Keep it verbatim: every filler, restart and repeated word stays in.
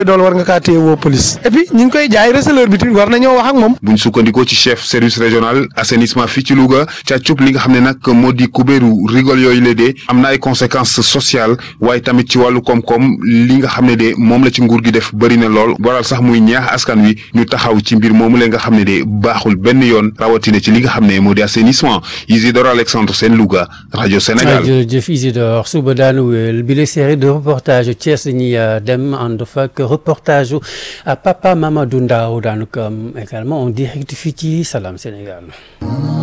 dool war nga kaa téye woo police et puis ñi ngi koy jaay receleur bi tamit war nañoo wax ak moom. buñ sukkandikoo ci chef service régional assainissement fii ci Louga ca cub li nga xam ne nag moo di kubéeru rigol yooyu la de am na ay conséquences sociales waaye tamit ci wàllu koom-koom li nga xam ne de moom la ci nguur gi def bëri na lool waral sax muy ñaax askan wi ñu taxaw ci mbir moomu la nga xam ne de baaxul benn yoon rawatina ci li nga xam ne moo di assainissement Isidore Alexandre Sène Louga rajo Sénégal. jërëjëf Isidore suba daanu wéyal bi la série de reportage Thiès dañuy dem ànd fa ak reportage à Papa Mamadou Ndaw daanu ko am également en direct fii ci Salam Sénégal.